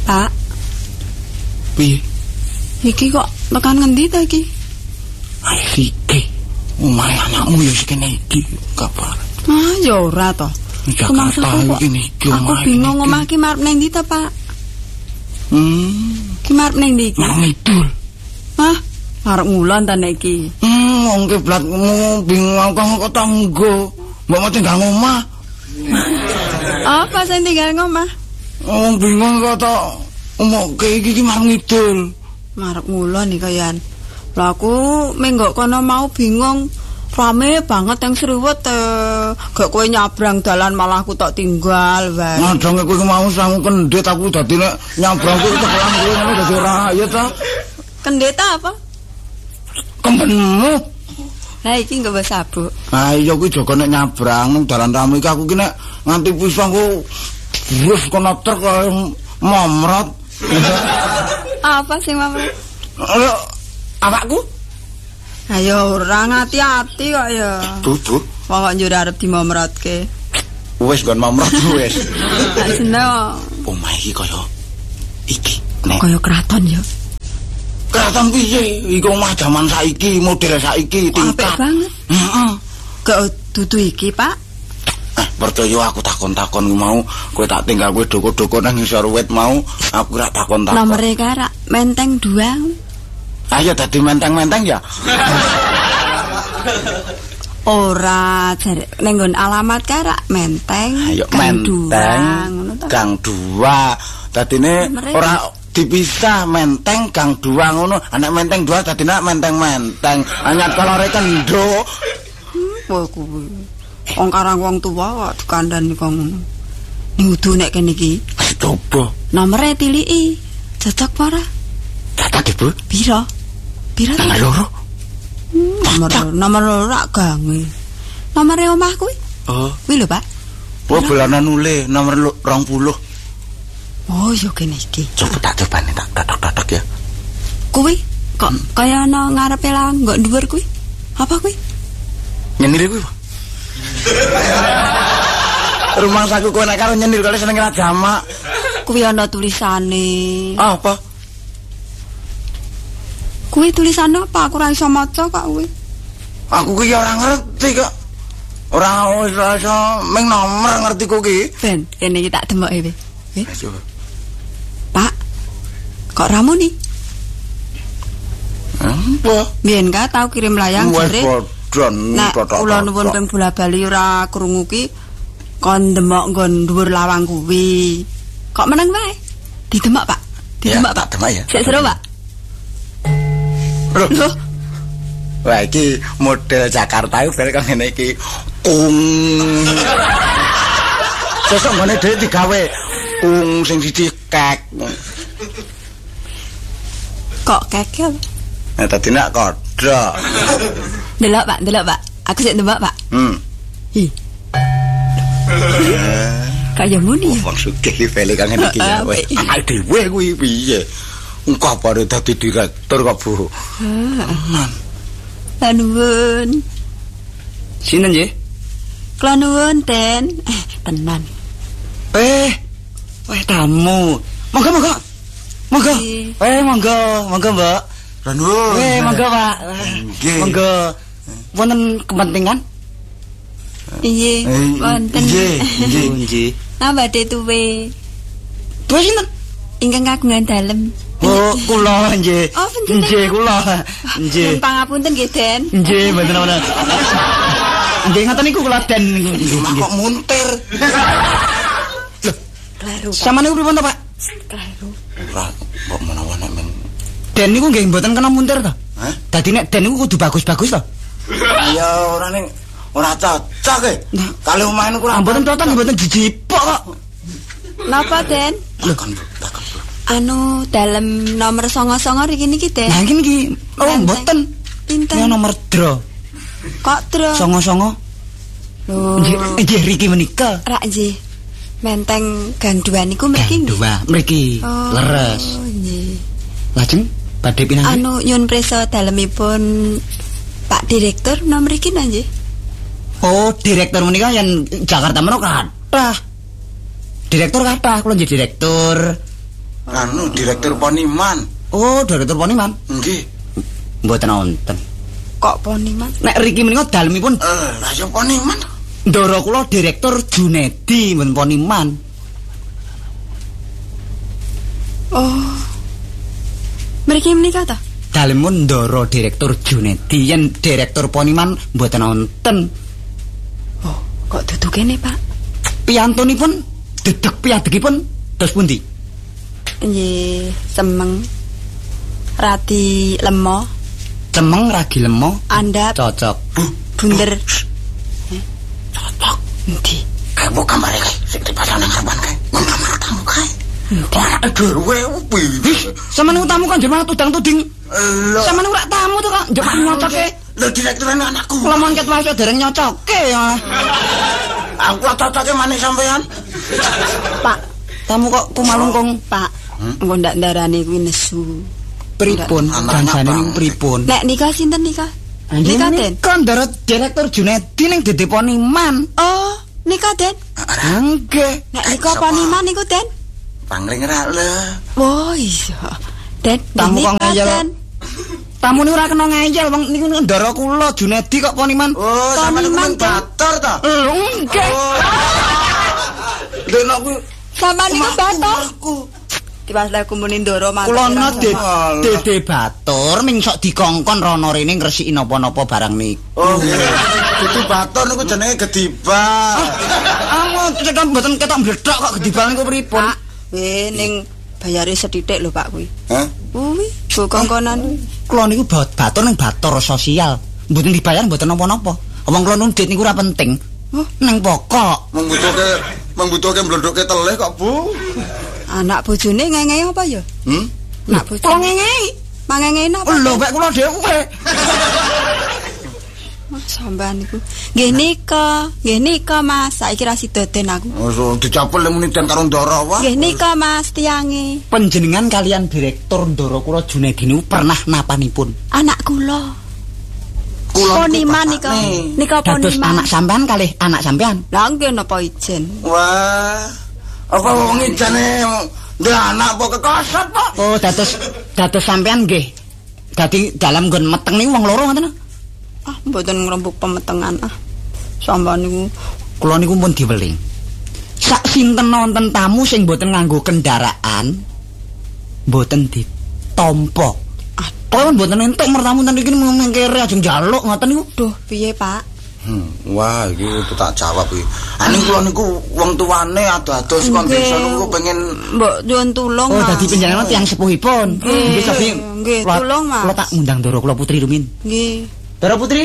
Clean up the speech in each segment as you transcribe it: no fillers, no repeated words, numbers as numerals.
Pak. Piye? Iki kok tekan ngendi ta iki? Ayo iki. Omahe anakmu ya sekene iki kabar. Ah, ya ora to. Jakarta iki aku bingung omah ki marep ning ndi ta, Pak? Ki marep ning ndi iki? Ngidul. Hah? Arep ngulon ta nek iki? Wong kiblatmu bingung aku kok tanggo. Mbok mau tinggal ngomah. Apa sing tinggal ngomah? Wong bingung kok tok omoke iki marep ngidul. Marep ngulon iki kayan. Lah aku menggok kono mau bingung. Rame banget yang seruwet gak kowe nyabrang dalan malah aku tak tinggal wae. Ngadonge kowe mau sangu kendhet aku dadi nek nyabrang kowe tekan kowe ngono dadi ora ya ta. Kendhet apa? Kembenmu. Lah iki nggawa sabuk. Ah iya kuwi jaga nek nyabrang nang dalan rame iki aku ki nek nganti pisang ku wis kono truk kaya momrot. Apa sing momrot? Awakku? Ayo ora hati-hati kok ya. Dudu. Wong kok njur arep dimomrotke. Wis nggon momrot wis. Tak seneng. Omah iki kaya iki nek kaya kraton ya. Kraton piye? Iku omah jaman saiki, model saiki tingkat. Apik banget. Heeh. Gak dudu iki, Pak. Percaya aku takon-takon mau, kowe tak tinggal kowe doko-doko nang ngisor wit mau, aku rak takon-takon. Nomere karak menteng 2. Ayo dadi menteng-menteng ya. Ora jare ning nggon alamat karak menteng. Ayo menteng Gang 2. Dadine ora dipisah menteng Gang 2 ngono. Anak menteng 2 dadine menteng-menteng. Anyat kolore kendho. Wah kuwi. Wong karang wong tuwa kok dikandani kok ngono. Nyudu nek kene iki. Coba. Nomere tiliki. Cocok apa ora? Cocok, Ibu. Piro? Piro ta? Nomor loro rak gange. Nomere omah kuwi? Oh. Kuwi lho, Pak. Oh, bulanan nule nomor 20. Oh, yo kene iki. Coba tak cobane tak tatak-tatak ya. Kuwi kok kaya ana ngarepe lawang nggo dhuwur kuwi. Apa kuwi? Nyenir kuwi. Rumah saku kowe nek karo nyenir kok seneng ra jamak. Kuwi ana tulisane. Apa? Kuwi tulisane apa? Aku ora iso maca kok kuwi. Aku ki ora ngerti kok. Ora iso ming nomor ngerti kok ki. Ben, kene iki tak demoke we. Coba. Pak. Kok ramuni? Apa? Biyen ka tau kirim layang jare. Nah, kula nuwun ping bola-bali ora krungu ki kon demok nggon dhuwur lawang kuwi. Kok meneng wae? Didemak, Pak. Didemak, Pak. Demak ya. Sik seru, Pak. Loh. Wah, iki model Jakarta iki ben kok ngene iki. Sesuk ngene dhewe digawe sing siji kek. Kok kek ya? Nah, tadi nak kodok. Delok, Pak. Aku sik ndelok, Pak. Hi. Kaya muni ya. Wong sugih iki vele kang ngene iki ya. Wis anak dhewe kuwi piye? Engko bare dadi direktur kok, Bu. Lah nuwun. Sinten nggih? Kula nuwun, Den. Tenan. Wah tamu. Monggo. Monggo, Mbak. Lah nuwun. Monggo, Pak. Monggo. Wonten kepentingan? Iya, wonten. Nggih. Nah, badhe tuwe. Tuwe sinten? Ingkang kagungan dalem. Oh, kula nggih. Oh, panjenengan. Nggih, kula. Nggih. Pangapunten nggih, Den. Nggih, mboten ana. Nggih, ngoten niku kula den niku. Kok muntir. Kleru. Samane pripun to, Pak? Kleru. Ora, kok menawa nek men. Den niku nggih mboten kena muntir to? Hah? Dadi nek den niku kudu bagus-bagus to? Ya ora ning ora cocok e. Kali omahe niku ora Mboten cocok mboten dijipok kok. Napa, Den? takon. Anu dalem nomor 99 iki niki, Den. Nah iki oh mboten. Pinten? Ya nomor dro. Kok dro? 99. Lho. Nggih riki menika. Rak nggih. Menteng Gang 2 niku mriki nggih. Mriki leres. Oh, nggih. Lajeng badhe pinanggih. Anu nyun prisa dalemipun Pak Direktur nomor iki nggih. Oh, direktur menika yen Jakarta menika kathah. Direktur kathah, kula nggih direktur. Anu direktur Poniman. Oh, direktur Poniman. Nggih. Mboten wonten. Kok Poniman? Nek riki menika dalemipun Lah ya Poniman. ndara kula direktur Junedi mboten Poniman. Oh. Mriki menika ta? Dalemun ndara direktur Junedi, yen direktur Poniman mboten wonten. Oh, kok dudu kene, Pak? Piyantunipun dedeg piyadegipun dos pundi? Nggih, semeng. Radi lemo, Cemeng ragi lemo, andap, cocok. bunder. Cocok. Endi? Kae mbok gambare kae sing dipasang nang ngarepan kae. Ngamar tamu kae. Kok ana dhewe piye? Sampeyan tamu kan jeneng tudang-tuding. Lho. Sampeyan ora tamu to kok njok nyocoke. Lho direkturane anakku. Kula mangket wae dereng nyocoke ya. Aku cocoke maneh sampean. Pak, Tamu kok tumalungkung. Pak. Engko ndak ndarani kuwi nesu. Pripun? Gansane ning pripun? Nek nikah sinten nikah? Nikah Den. Kan ndara direktur Junedi ning Dede Poniman. Oh, nikah Den. Nggih. Nek nikah Poniman niku Den. Pangling ra le. Oh iya. Den, Tamu kok nikah, ngeyel. Den. Tamu niku ora kena ngeyel wong niku ndara kula Junedi kok Poniman. Oh, sampean Poniman, men batur to. Nggih. Lho nek kuwi Sama niku batur. Tiwas laku muni ndoro mantu. Kula ana Alah. Dede Batur ming sok dikongkon rono rene ngresiki napa-napa barang niku. Oh, itu batur niku jenenge gediba. Aku cetok mboten ketok mbledhok kok gedibal niku pripun? Pak, ning bayare sethithik lho Pak kuwi. Hah? Kuwi go kongkonan. Kula niku batur ning batur sosial. Mboten dibayar mboten napa-napa. Wong kula nun duit niku ora penting. Nang pokok. Membutuhke mblodhoke teleh kok, Bu. Anak bojone ngengei apa ya? Anak Kok bojone. ngengei? Mangengei napa? Lho, mek kula dhewe. Sampean niku. Nggih nika Mas, saiki ra sida den aku. Oh, dicapel muni den karo ndara wae. Nggih nika Mas tiange. Panjenengan kalian direktur ndara kula Junedi niku pernah napanipun? Anak kula. Poniman nika. Nika Dados Poniman. anak sampean kalih anak sampean. Lah nggih napa ijen? Wah. Apa wong ijane ndek anak apa kekosot, Pak? Oh, dados sampean nggih. Dadi dalam nggon meteng niku wong loro ngoten. Ah, mboten ngrembug pemetengan ah. Sampean niku Kula niku pun diweling. Sak sinten wonten tamu sing mboten nganggo kendaraan, mboten ditampa. Kula mboten entuk mertamu ten iki mengkere ajeng njaluk ngoten niku. duh piye, Pak? Wah, iki kudu tak jawab iki. Aning kula niku wong tuane ado-ados kondisi niku pengen Mbok nyuwun tulung. Oh, Mas. dadi panjenengan tiyang sepuhipun. Nggih, Sofi. Nggih, tulung, Mas. Kula tak ngundang Doro kula Putri Rumin. Nggih. Doro Putri,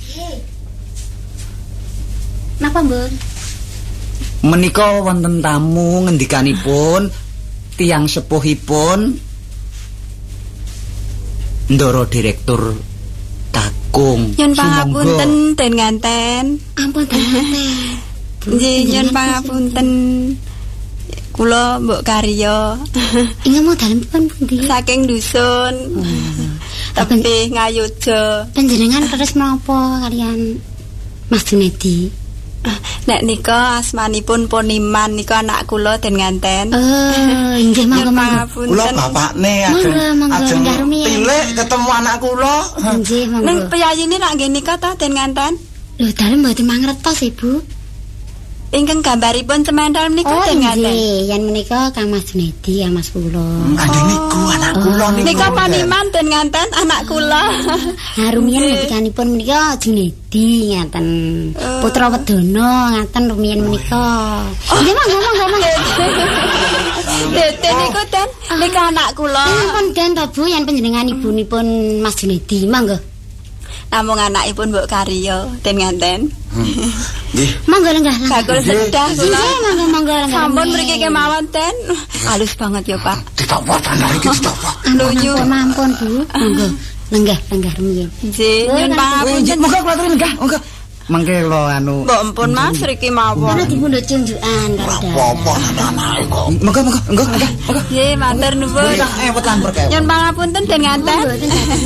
Napa, Mbun? menika wonten tamu ngendikanipun tiyang sepuhipun Ndoro direktur Kakung. Yen pangapunten den nganten. Ampun, Tante. Nggih, yen pangapunten. Kula mbok karya Ingat mau dalam pun pundi? saking dusun. Tapi ngayoja. Panjenengan terus menapa kalian Mas Junedi? Nek nika asmanipun Poniman nika anak kula den nganten. Inggih Yen mangga. kula bapakne ajeng tilik ketemu anak kula. Inggih Ning mangga. piyayine nak nggih nika ta den nganten. Lho, dalem mboten mangertos, Ibu. Ingkang gambaripun cemendal menika den nganten. Inggih, yen menika Kang Mas Junedi, Kang Mas kula. Adik niku anak kula niku. Nika Poniman den nganten anak kula. Rumiyin ngendikanipun menika Junedi ngaten. Putra Wedana ngaten rumiyin menika. Nggih mangga. Dete niku den nika anak kula. Pun den to Bu yen panjenengan ibunipun Mas Junedi mangga. Namung anakipun mbok karya den nganten. Nggih. Mangga lenggah. Bakul sedah kula. Nggih mangga lenggah. Sampun mriki kemawon ten. Halus banget ya, Pak. Ditopot ana iki ditopot. Lunyu. Mampun Bu. Mangga. Lenggah rumiyin. Nggih, nyun pangapunten. Muga kula aturi lenggah, muga. Mangke lo anu. Mbok ampun Mas mriki mawon. Ana dipundhut junjukan karo Apa anake kok. Muga. Nggih, matur nuwun. Ewet lan perkewet. Nyun pangapunten den nganten. Mboten